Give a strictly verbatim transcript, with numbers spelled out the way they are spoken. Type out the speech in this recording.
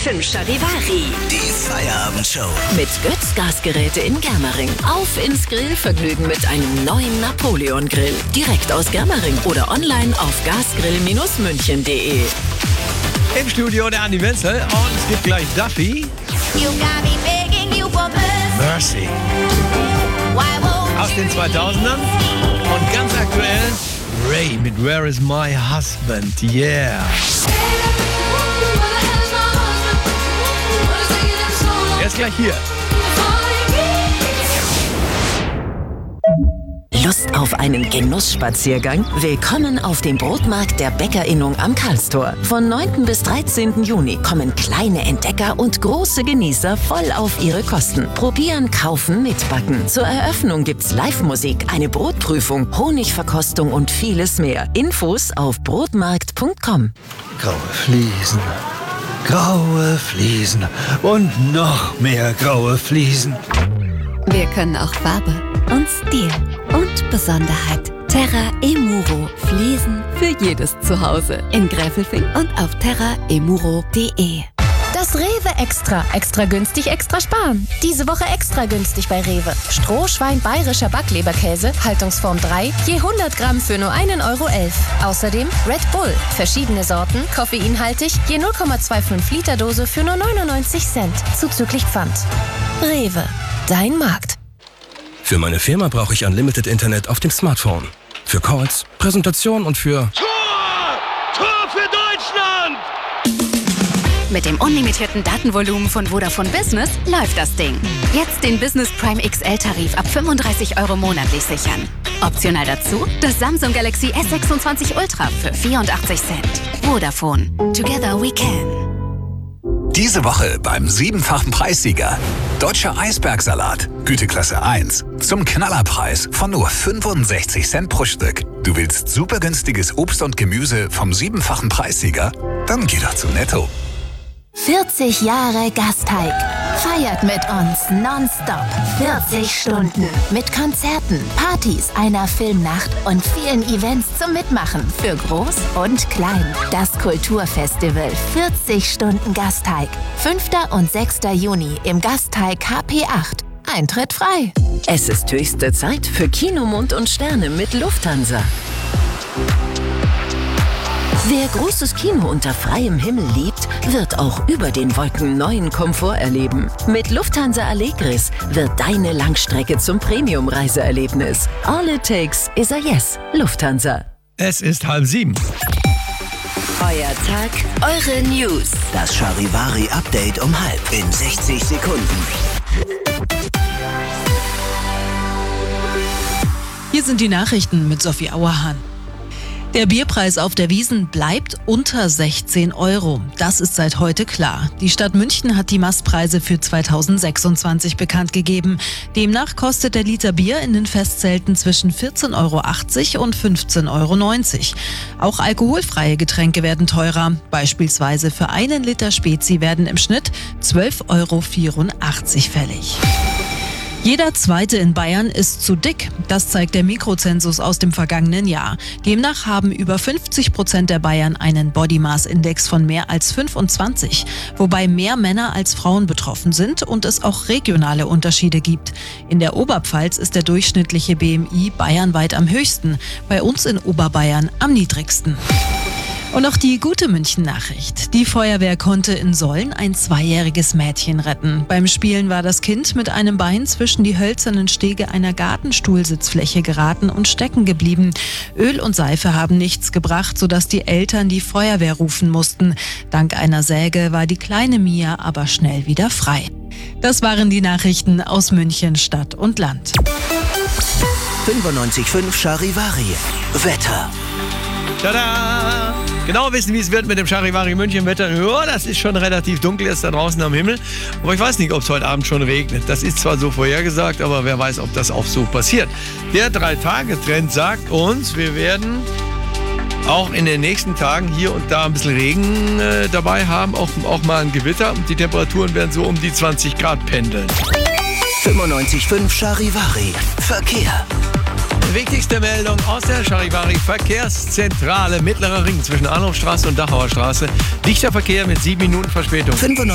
fünf Charivari. Die Feierabendshow. Mit Götz Gasgeräte in Germering. Auf ins Grillvergnügen mit einem neuen Napoleon-Grill. Direkt aus Germering oder online auf gasgrill münchen punkt de. Im Studio der Andi Wenzel und es gibt gleich Duffy. Mercy. Aus den zweitausendern und ganz aktuell Ray mit Where is my husband? Yeah. Er ist gleich hier. Lust auf einen Genussspaziergang? Willkommen auf dem Brotmarkt der Bäckerinnung am Karlstor. Von neunten bis dreizehnten Juni kommen kleine Entdecker und große Genießer voll auf ihre Kosten. Probieren, kaufen, mitbacken. Zur Eröffnung gibt's Live-Musik, eine Brotprüfung, Honigverkostung und vieles mehr. Infos auf brotmarkt punkt com. Graue Fliesen, graue Fliesen und noch mehr graue Fliesen. Wir können auch Farbe und Stil und Besonderheit. Terra Emuro. Fliesen für jedes Zuhause. In Gräfelfing und auf terra emuro punkt de. Das Rewe Extra. Extra günstig, extra sparen. Diese Woche extra günstig bei Rewe. Strohschwein bayerischer Backleberkäse, Haltungsform drei, je hundert Gramm für nur einen Euro elf. Außerdem Red Bull. Verschiedene Sorten, koffeinhaltig, je null Komma fünfundzwanzig Liter Dose für nur neunundneunzig Cent. Zuzüglich Pfand. Rewe. Dein Markt. Für meine Firma brauche ich Unlimited Internet auf dem Smartphone. Für Calls, Präsentation und für... Tor! Tor für Deutschland! Mit dem unlimitierten Datenvolumen von Vodafone Business läuft das Ding. Jetzt den Business Prime X L-Tarif ab fünfunddreißig Euro monatlich sichern. Optional dazu das Samsung Galaxy S sechsundzwanzig Ultra für vierundachtzig Cent. Vodafone. Together we can. Diese Woche beim siebenfachen Preissieger. Deutscher Eisbergsalat, Güteklasse eins. Zum Knallerpreis von nur fünfundsechzig Cent pro Stück. Du willst super günstiges Obst und Gemüse vom siebenfachen Preissieger? Dann geh doch zu Netto. vierzig Jahre Gasteig. Feiert mit uns nonstop. vierzig Stunden. Mit Konzerten, Partys, einer Filmnacht und vielen Events zum Mitmachen. Für groß und klein. Das Kulturfestival. vierzig Stunden Gasteig. fünfter und sechster Juni im Gasteig H P acht. Eintritt frei. Es ist höchste Zeit für Kinomond und Sterne mit Lufthansa. Wer großes Kino unter freiem Himmel liebt, wird auch über den Wolken neuen Komfort erleben. Mit Lufthansa Allegris wird deine Langstrecke zum Premium-Reiseerlebnis. All it takes is a yes. Lufthansa. Es ist halb sieben. Euer Tag, eure News. Das Charivari-Update um halb in sechzig Sekunden. Hier sind die Nachrichten mit Sophie Auerhahn. Der Bierpreis auf der Wiesn bleibt unter sechzehn Euro. Das ist seit heute klar. Die Stadt München hat die Mastpreise für zweitausendsechsundzwanzig bekannt gegeben. Demnach kostet der Liter Bier in den Festzelten zwischen vierzehn Euro achtzig und fünfzehn Euro neunzig. Auch alkoholfreie Getränke werden teurer. Beispielsweise für einen Liter Spezi werden im Schnitt zwölf Euro vierundachtzig fällig. Jeder Zweite in Bayern ist zu dick. Das zeigt der Mikrozensus aus dem vergangenen Jahr. Demnach haben über fünfzig Prozent der Bayern einen Body Mass Index von mehr als fünfundzwanzig, wobei mehr Männer als Frauen betroffen sind und es auch regionale Unterschiede gibt. In der Oberpfalz ist der durchschnittliche B M I bayernweit am höchsten, bei uns in Oberbayern am niedrigsten. Und noch die gute München-Nachricht. Die Feuerwehr konnte in Solln ein zweijähriges Mädchen retten. Beim Spielen war das Kind mit einem Bein zwischen die hölzernen Stege einer Gartenstuhlsitzfläche geraten und stecken geblieben. Öl und Seife haben nichts gebracht, sodass die Eltern die Feuerwehr rufen mussten. Dank einer Säge war die kleine Mia aber schnell wieder frei. Das waren die Nachrichten aus München, Stadt und Land. fünfundneunzig Komma fünf Charivari. Wetter. Tada! Genau wissen, wie es wird mit dem Charivari München Wetter. Ja, das ist schon relativ dunkel jetzt da draußen am Himmel. Aber ich weiß nicht, ob es heute Abend schon regnet. Das ist zwar so vorhergesagt, aber wer weiß, ob das auch so passiert. Der Drei-Tage-Trend sagt uns, wir werden auch in den nächsten Tagen hier und da ein bisschen Regen äh, dabei haben, auch, auch mal ein Gewitter. Und die Temperaturen werden so um die zwanzig Grad pendeln. fünfundneunzig Komma fünf Charivari. Verkehr. Wichtigste Meldung aus der Charivari Verkehrszentrale. Mittlerer Ring zwischen Arnulfstraße und Dachauer Straße. Dichter Verkehr mit sieben Minuten Verspätung.